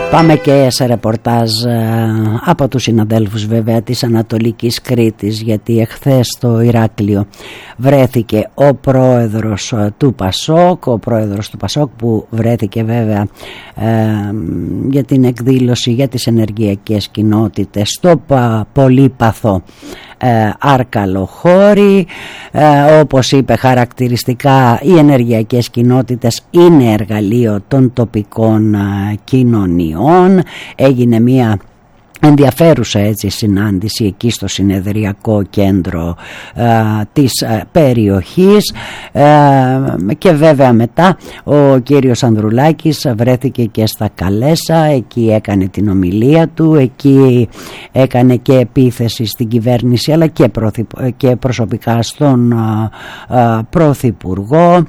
Πάμε και σε ρεπορτάζ από τους συναδέλφους βέβαια της Ανατολικής Κρήτης, γιατί εχθές στο Ηράκλειο βρέθηκε ο πρόεδρος του ΠΑΣΟΚ, που βρέθηκε βέβαια για την εκδήλωση για τις ενεργειακές κοινότητες στο πολύπαθο Αρκαλοχώρη. Όπως είπε χαρακτηριστικά, οι ενεργειακές κοινότητες είναι εργαλείο των τοπικών κοινωνιών. Έγινε μια ενδιαφέρουσα έτσι συνάντηση εκεί στο συνεδριακό κέντρο της περιοχής, και βέβαια μετά ο κύριος Ανδρουλάκης βρέθηκε και στα Καλέσα, εκεί έκανε την ομιλία του, εκεί έκανε και επίθεση στην κυβέρνηση αλλά και προσωπικά στον Πρωθυπουργό.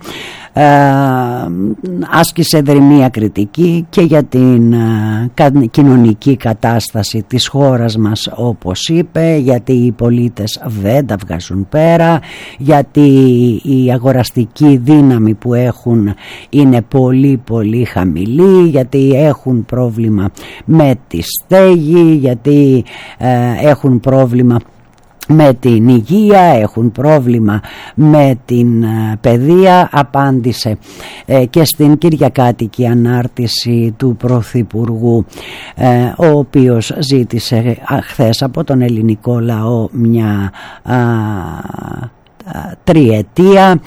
Άσκησε δρυμία κριτική και για την κοινωνική κατάσταση της χώρας μας, όπως είπε, γιατί οι πολίτες δεν τα βγάζουν πέρα, γιατί η αγοραστική δύναμη που έχουν είναι πολύ πολύ χαμηλή, γιατί έχουν πρόβλημα με τη στέγη, γιατί έχουν πρόβλημα με την υγεία, έχουν πρόβλημα με την παιδεία. Απάντησε και στην κυριακάτικη ανάρτηση του Πρωθυπουργού, ο οποίος ζήτησε χθες από τον ελληνικό λαό μια τριετία.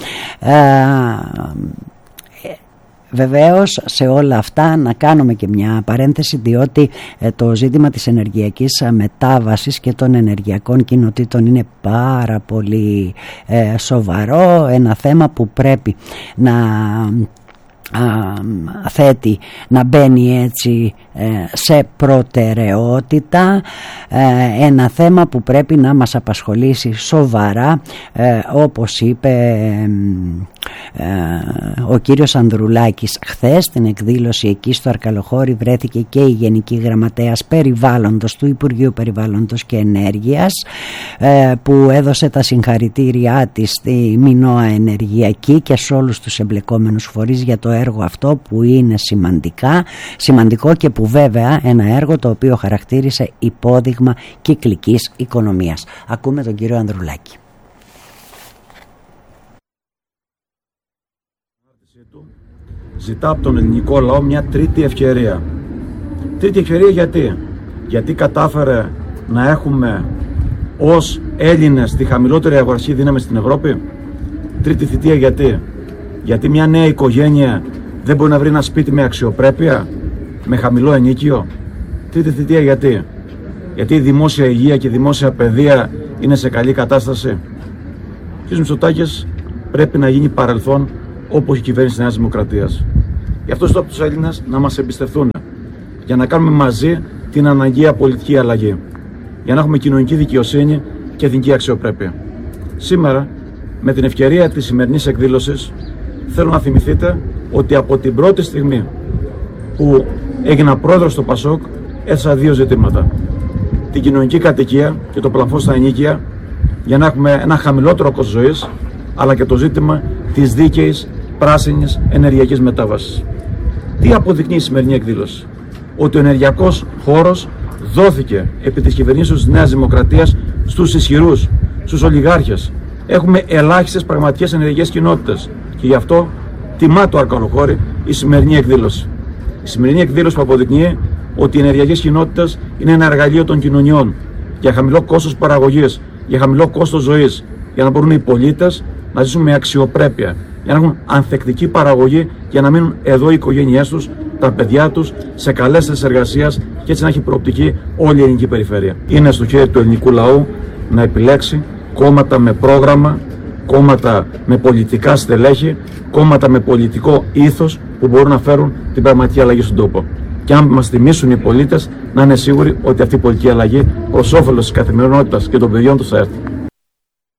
Βεβαίως σε όλα αυτά να κάνουμε και μια παρένθεση, διότι το ζήτημα της ενεργειακής μετάβασης και των ενεργειακών κοινοτήτων είναι πάρα πολύ σοβαρό, ένα θέμα που πρέπει να μπαίνει έτσι σε προτεραιότητα, ένα θέμα που πρέπει να μας απασχολήσει σοβαρά, όπως είπε ο κύριος Ανδρουλάκης χθες. Στην εκδήλωση εκεί στο Αρκαλοχώρη βρέθηκε και η Γενική Γραμματέας Περιβάλλοντος του Υπουργείου Περιβάλλοντος και Ενέργειας, που έδωσε τα συγχαρητήριά της στη Μινώα Ενεργειακή και σε όλους τους εμπλεκόμενους φορείς για το έργο αυτό, που είναι σημαντικό και που βέβαια ένα έργο το οποίο χαρακτήρισε υπόδειγμα κυκλικής οικονομίας. Ακούμε τον κύριο Ανδρουλάκη. Ζητά από τον ελληνικό λαό μια τρίτη ευκαιρία. Τρίτη ευκαιρία γιατί κατάφερε να έχουμε ως Έλληνες τη χαμηλότερη αγοραστική δύναμη στην Ευρώπη. Τρίτη θητεία γιατί μια νέα οικογένεια δεν μπορεί να βρει ένα σπίτι με αξιοπρέπεια, με χαμηλό ενοίκιο. Τρίτη θητεία γιατί η δημόσια υγεία και η δημόσια παιδεία είναι σε καλή κατάσταση. Ο κ. Μητσοτάκης πρέπει να γίνει παρελθόν, όπως η κυβέρνηση της Νέας Δημοκρατίας. Γι' αυτό ζητώ από τους Έλληνες να μας εμπιστευτούν, για να κάνουμε μαζί την αναγκαία πολιτική αλλαγή, για να έχουμε κοινωνική δικαιοσύνη και εθνική αξιοπρέπεια. Σήμερα, με την ευκαιρία της σημερινής εκδήλωσης, θέλω να θυμηθείτε ότι από την πρώτη στιγμή που έγινα πρόεδρος στο ΠΑΣΟΚ, έθεσα δύο ζητήματα: την κοινωνική κατοικία και το πλαφόν στα ενοίκια, για να έχουμε ένα χαμηλότερο κόστος ζωής, αλλά και το ζήτημα της δίκαιης πράσινης ενεργειακής μετάβασης. Τι αποδεικνύει η σημερινή εκδήλωση? Ότι ο ενεργειακός χώρος δόθηκε επί της κυβερνήσεως της Νέας Δημοκρατίας στους ισχυρούς, στους ολιγάρχες. Έχουμε ελάχιστες πραγματικές ενεργειακές κοινότητες και γι' αυτό τιμά το Αρκαλοχώρη η σημερινή εκδήλωση. Η σημερινή εκδήλωση που αποδεικνύει ότι οι ενεργειακές κοινότητες είναι ένα εργαλείο των κοινωνιών για χαμηλό κόστος παραγωγής, για χαμηλό κόστος ζωής, για να μπορούν οι πολίτες να ζήσουν με αξιοπρέπεια, για να έχουν ανθεκτική παραγωγή, για να μείνουν εδώ οι οικογένειές τους, τα παιδιά τους, σε καλές θέσεις εργασίας και έτσι να έχει προοπτική όλη η ελληνική περιφέρεια. Είναι στο χέρι του ελληνικού λαού να επιλέξει κόμματα με πρόγραμμα, κόμματα με πολιτικά στελέχη, κόμματα με πολιτικό ήθος που μπορούν να φέρουν την πραγματική αλλαγή στον τόπο. Και αν μας τιμήσουν οι πολίτες, να είναι σίγουροι ότι αυτή η πολιτική αλλαγή προς όφελος της καθημερινότητας και των παιδιών τους θα έρθει.